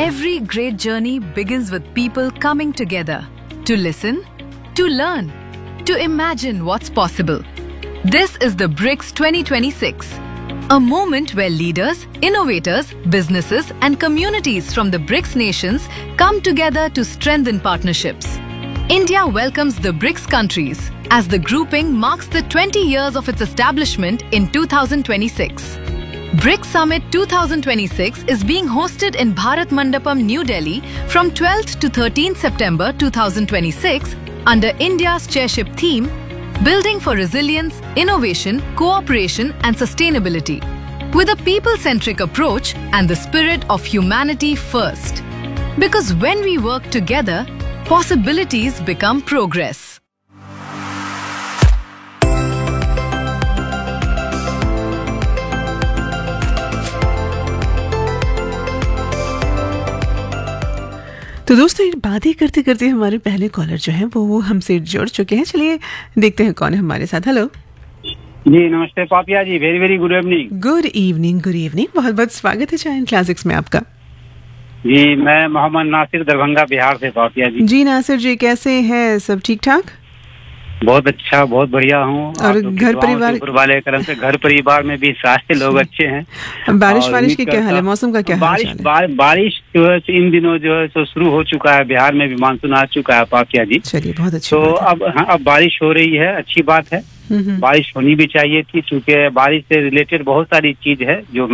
Every great journey begins with people coming together to listen, to learn, to imagine what's possible. This is the BRICS 2026, a moment where leaders, innovators, businesses and communities from the BRICS nations come together to strengthen partnerships. India welcomes the BRICS countries as the grouping marks the 20 years of its establishment in 2026. BRICS Summit 2026 is being hosted in Bharat Mandapam, New Delhi from 12th to 13th September 2026 under India's chairship theme, Building for Resilience, Innovation, Cooperation and Sustainability, with a people-centric approach and the spirit of humanity first. Because when we work together, possibilities become progress. तो दोस्तों बातें करते करते हमारे पहले collar जो हैं वो हमसे जुड़ चुके हैं। चलिए देखते हैं कौन है हमारे साथ। हेलो जी, नमस्ते पापिया जी। Very very good evening. Good evening. बहुत बहुत स्वागत है चाइन क्लासिक्स में आपका। जी, मैं मोहम्मद नासिर दरभंगा बिहार से पापिया जी। जी नासिर जी, कैसे हैं? सब ठीक ठाक? बहुत अच्छा, बहुत बढ़िया हूँ। और घर परिवार वाले करम से घर परिवार में भी सारे लोग अच्छे हैं। बारिश की क्या हाल है? मौसम का क्या हाल है? बारिश जो है इन दिनों जो है सो शुरू हो चुका है। बिहार में भी मानसून आ चुका है पापिया जी। चलिए बहुत अच्छा। तो अब बारिश हो रही है, अच्छी बात है। बारिश होनी भी चाहिए थी, क्योंकि बारिश से रिलेटेड बहुत सारी चीज है जो